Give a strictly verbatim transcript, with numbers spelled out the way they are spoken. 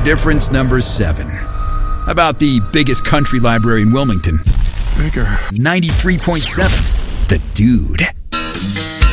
Difference number seven. About the biggest country library in Wilmington. Bigger. ninety-three point seven. The Dude.